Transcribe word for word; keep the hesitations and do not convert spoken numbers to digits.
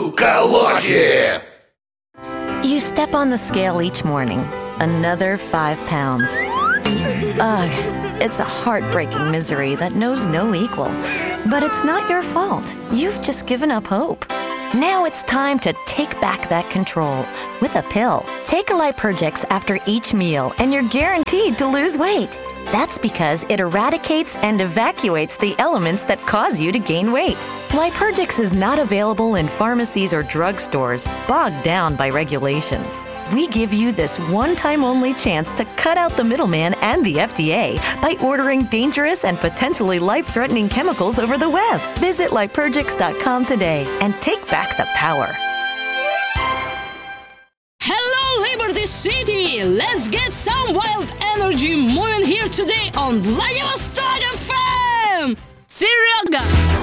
Lukaloki! You step on the scale each morning. Another five pounds. Ugh, it's a heartbreaking misery that knows no equal. But it's not your fault. You've just given up hope. Now it's time to take back that control with a pill. Take a Lipergix after each meal and you're guaranteed to lose weight. That's because it eradicates and evacuates the elements that cause you to gain weight. Lipergix is not available in pharmacies or drugstores, bogged down by regulations. We give you this one-time only chance to cut out the middleman and the F D A by ordering dangerous and potentially life-threatening chemicals over the web. Visit Lipergix dot com today and take back the power. Hello, Liberty City! Let's get some wild energy moving here today on Vladivostok F M! Seryoga!